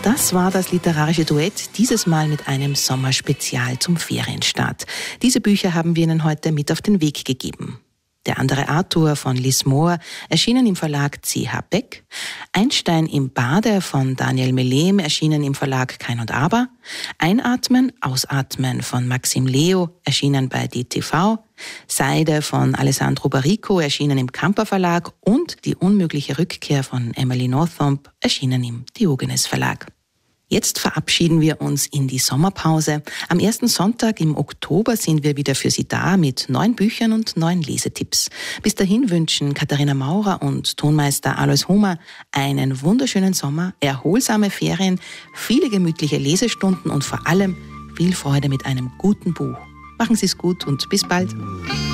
Das war das literarische Duett, dieses Mal mit einem Sommerspezial zum Ferienstart. Diese Bücher haben wir Ihnen heute mit auf den Weg gegeben. Der andere Arthur von Liz Moore, erschienen im Verlag C.H. Beck. Einstein im Bade von Daniel Melem, erschienen im Verlag Kein und Aber. Einatmen, Ausatmen von Maxim Leo, erschienen bei DTV. Seide von Alessandro Barrico, erschienen im Kamper Verlag. Und Die unmögliche Rückkehr von Emily Northumb, erschienen im Diogenes Verlag. Jetzt verabschieden wir uns in die Sommerpause. Am ersten Sonntag im Oktober sind wir wieder für Sie da mit 9 Büchern und 9 Lesetipps. Bis dahin wünschen Katharina Maurer und Tonmeister Alois Hummer einen wunderschönen Sommer, erholsame Ferien, viele gemütliche Lesestunden und vor allem viel Freude mit einem guten Buch. Machen Sie es gut und bis bald.